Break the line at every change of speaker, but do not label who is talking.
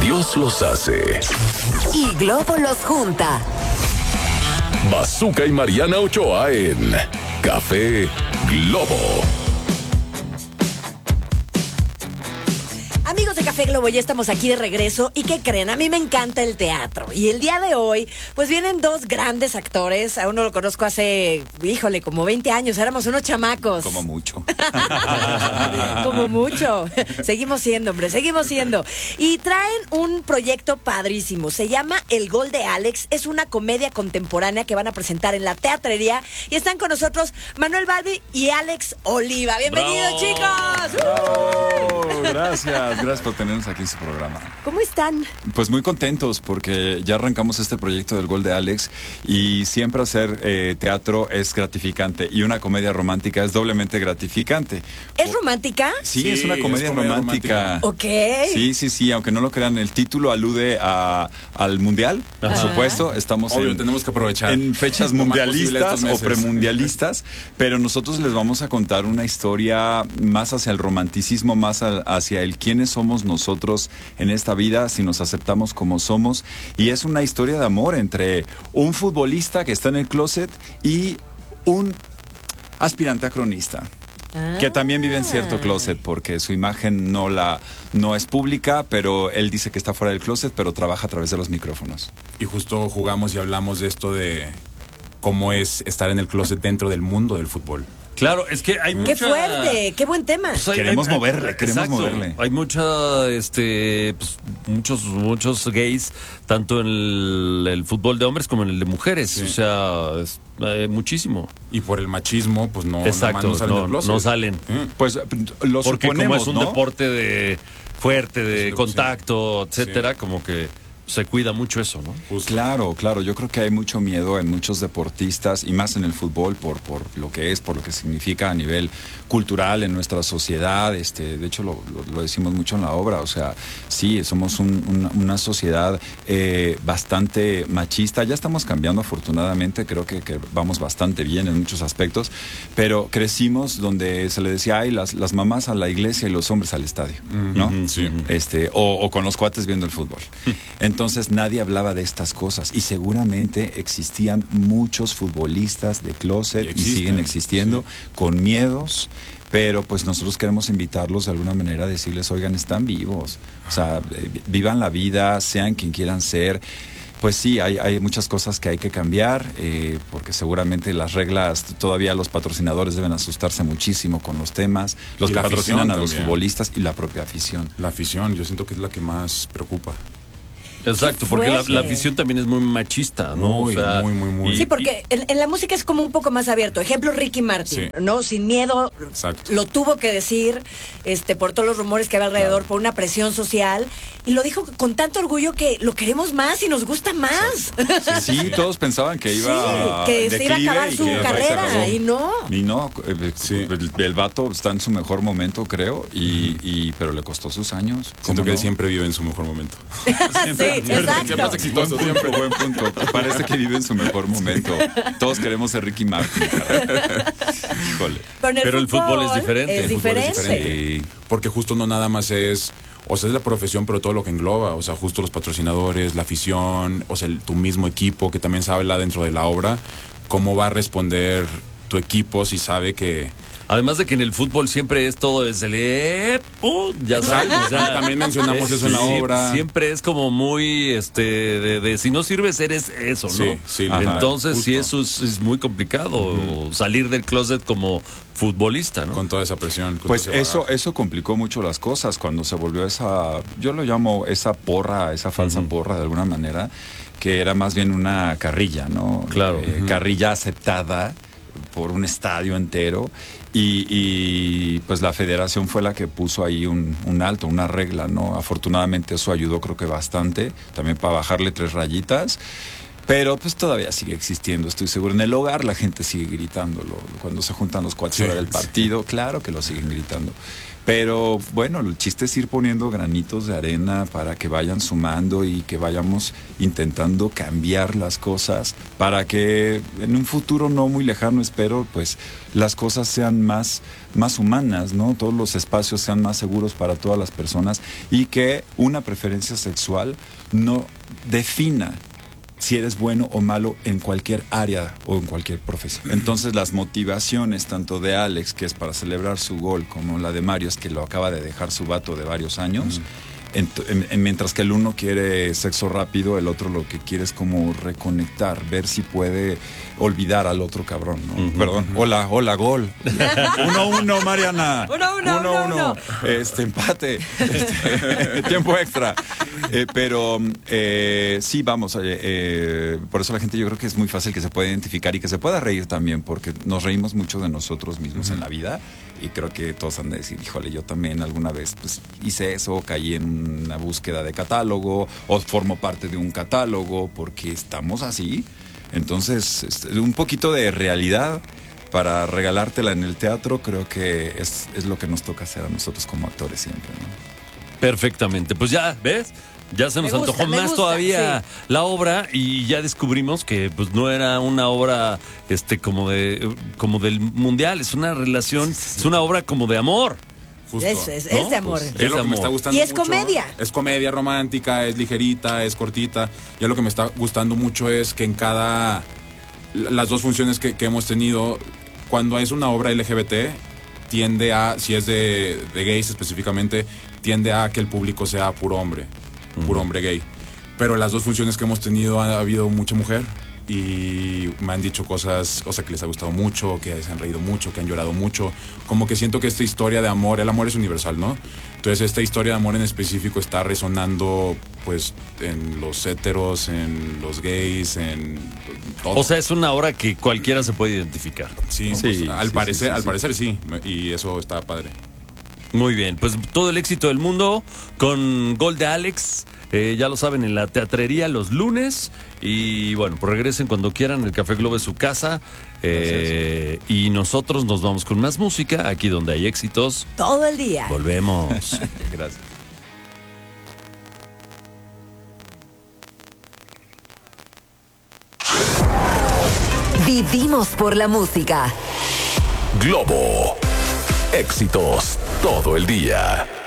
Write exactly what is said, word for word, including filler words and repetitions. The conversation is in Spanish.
Dios los hace
y Globo los junta.
Bazooka y Mariana Ochoa en Café Globo.
Amigos de Café Globo, ya estamos aquí de regreso. ¿Y qué creen? A mí me encanta el teatro. Y el día de hoy, pues vienen dos grandes actores. A uno lo conozco hace, híjole, como veinte años. Éramos unos chamacos.
Como mucho.
Como mucho. Seguimos siendo, hombre, seguimos siendo. Y traen un proyecto padrísimo. Se llama El Gol de Alex. Es una comedia contemporánea que van a presentar en la teatrería. Y están con nosotros Manuel Balbi y Alex Oliva. ¡Bienvenidos,
¡Bravo!
chicos!
¡Bravo! Gracias, gracias por tenernos aquí en su programa.
¿Cómo están?
Pues muy contentos porque ya arrancamos este proyecto del Gol de Alex y siempre hacer eh, teatro es gratificante y una comedia romántica es doblemente gratificante.
¿Es romántica?
Sí,
Sí,
es una comedia,
es comedia
romántica.
romántica.
Ok.
Sí, sí, sí, aunque no lo crean, el título alude a, al mundial, por
Ajá.
supuesto. Estamos
Obvio,
en,
tenemos que aprovechar
en fechas
lo más posible
mundialistas
estos
o
meses.
premundialistas, pero nosotros les vamos a contar una historia más hacia el romanticismo, más a- hacia el quiénes somos nosotros en esta vida, si nos aceptamos como somos. Y es una historia de amor entre un futbolista que está en el closet y un aspirante a cronista.
Ah.
Que también vive en cierto closet porque su imagen no la no es pública, pero él dice que está fuera del closet, pero trabaja a través de los micrófonos.
Y justo jugamos y hablamos de esto de cómo es estar en el closet dentro del mundo del fútbol.
Claro, es que hay
¡Qué
mucha...
fuerte! ¡Qué buen tema!
Pues hay-
Queremos
hay-
moverle, queremos
exacto.
moverle.
Hay mucha, este, pues, muchos, muchos gays, tanto en el, el fútbol de hombres como en el de mujeres.
Sí.
O sea, es, eh, muchísimo.
Y por el machismo, pues no,
Exacto,
nomás no salen
no,
del closet.
no salen.
Mm.
Pues lo
Porque como
suponemos,
es un
¿no?
deporte de fuerte, de
Sí,
contacto,
sí.
etcétera, como que se cuida mucho eso, ¿no?
Justo.
Claro, claro, yo creo que hay mucho miedo en muchos deportistas y más en el fútbol por, por lo que es, por lo que significa a nivel cultural en nuestra sociedad. Este, de hecho, lo, lo- lo decimos mucho en la obra. O sea, sí, somos un- una, una sociedad eh, bastante machista. Ya estamos cambiando, afortunadamente. Creo que, que vamos bastante bien en muchos aspectos. Pero crecimos donde se le decía, ay, las, las mamás a la iglesia y los hombres al estadio, ¿no?
Ujú, sí.
Este, o, o con los cuates viendo el fútbol. Entonces nadie hablaba de estas cosas y seguramente existían muchos futbolistas de closet
Y
y,
existen,
siguen existiendo con miedos, pero pues nosotros queremos invitarlos de alguna manera a decirles, oigan, están vivos, o sea, eh, vivan la vida, sean quien quieran ser. Pues sí, hay, hay muchas cosas que hay que cambiar, eh, porque seguramente las reglas, todavía los patrocinadores deben asustarse muchísimo con los temas, los
Y
que
la
patrocinan
afición
a los
también.
futbolistas y la propia afición.
La afición, yo siento que es la que más preocupa.
Exacto, porque la,
fuerte!
la afición también es muy machista, ¿no?
Muy, muy, muy, muy.
y-
Sí, porque en, en la música es como un poco más abierto. Ejemplo, Ricky Martin,
Sí.
¿no? Sin miedo,
Exacto.
lo tuvo que decir, este, por todos los rumores que había alrededor, por una presión social, y lo dijo con tanto orgullo que lo queremos más y nos gusta más.
Sí, todos pensaban que iba
Sí, que
a
se iba a
declive
acabar
y
su
que se
carrera,
acabó.
y no.
Y no, eh,
Sí.
el, el vato está en su mejor momento, creo, y, y pero le costó sus años.
Siento
¿Cómo
que él
no?
siempre vive en su mejor momento.
Sí, exacto.
Siempre es exitoso,
Buen
siempre.
punto, buen punto. Parece que vive en su mejor momento. Todos queremos ser Ricky Martin. caray. Híjole.
Pero, en
Pero el fútbol es diferente.
Es
El fútbol es
diferente.
diferente. Porque justo no nada más es, o sea, es la profesión, pero todo lo que engloba, o sea, justo los patrocinadores, la afición, o sea, el- tu mismo equipo, que también se habla dentro de la obra, cómo va a responder tu equipo si sabe que...
Además de que en el fútbol siempre es todo desde el... eh, ¡pum! Ya sabes, o sea,
También mencionamos eso en la
sí,
obra.
Siempre es como muy, este, de, de si no sirves eres eso, ¿no?
Sí, sí,
Ajá.
Entonces sí,
justo.
eso es, es muy complicado, salir del closet como futbolista, ¿no?
Con toda esa presión. con
Pues
todo ese
eso,
bagaje.
eso complicó mucho las cosas cuando se volvió esa, yo lo llamo esa porra, esa falsa porra de alguna manera, que era más bien una carrilla, ¿no?
Claro.
Eh, Carrilla aceptada por un estadio entero. Y, y, pues la federación fue la que puso ahí un, un alto, una regla, ¿no? Afortunadamente eso ayudó creo que bastante, también para bajarle tres rayitas. Pero pues todavía sigue existiendo, estoy seguro. En el hogar la gente sigue gritándolo. Cuando se juntan los cuates
Sí,
del partido, claro que lo siguen gritando. Pero bueno, el chiste es ir poniendo granitos de arena para que vayan sumando y que vayamos intentando cambiar las cosas para que en un futuro no muy lejano, espero, pues las cosas sean más, más humanas, ¿no? Todos los espacios sean más seguros para todas las personas y que una preferencia sexual no defina si eres bueno o malo en cualquier área o en cualquier profesión. Entonces las motivaciones tanto de Alex, que es para celebrar su gol, como la de Mario, es que lo acaba de dejar su vato de varios años. Mm. En, en, en, mientras que el uno quiere sexo rápido, el otro lo que quiere es como reconectar, ver si puede olvidar al otro cabrón, ¿no? Uh-huh. Perdón, hola, hola, gol. uno uno, Mariana.
Uno, uno, uno, uno.
Este, empate. Este, tiempo extra. Eh, pero eh, sí, vamos, eh, eh, por eso la gente yo creo que es muy fácil que se pueda identificar y que se pueda reír también, porque nos reímos mucho de nosotros mismos uh-huh. en la vida. Y creo que todos han de decir, híjole, yo también alguna vez pues, hice eso, caí en una búsqueda de catálogo o formo parte de un catálogo porque estamos así. Entonces, este, un poquito de realidad para regalártela en el teatro creo que es, es lo que nos toca hacer a nosotros como actores siempre, ¿no?
Perfectamente. Pues ya, ¿ves? Ya se nos
me gusta,
antojó
me
más
gusta,
todavía
sí.
la obra y ya descubrimos que pues no era una obra este como de como del mundial, es una relación, sí, sí. es una obra como de amor.
Justo, es, es, ¿no? es de amor.
Pues, es, es lo que me está gustando
y es
mucho.
comedia.
Es comedia romántica, es ligerita, es cortita. Ya lo que me está gustando mucho es que en cada las dos funciones que, que hemos tenido, cuando es una obra L G B T, tiende a, si es de, de gays específicamente, tiende a que el público sea puro hombre. Puro hombre gay. Pero las dos funciones que hemos tenido ha habido mucha mujer y me han dicho cosas, o sea, que les ha gustado mucho, que se han reído mucho, que han llorado mucho. Como que siento que esta historia de amor, el amor es universal, ¿no? Entonces esta historia de amor en específico está resonando pues en los héteros, en los gays, en todo.
O sea, es una obra que cualquiera se puede identificar.
Sí,
sí,
pues,
sí
al
sí,
parecer,
sí, sí,
al
sí.
parecer sí, y eso está padre.
Muy bien, pues todo el éxito del mundo con Gol de Alex, eh, ya lo saben, en la teatrería los lunes. Y bueno, pues regresen cuando quieran, el Café Globo es su casa. Eh, y nosotros nos vamos con más música, aquí donde hay éxitos.
Todo el día.
Volvemos.
Gracias.
Vivimos por la música.
Globo. Éxitos todo el día.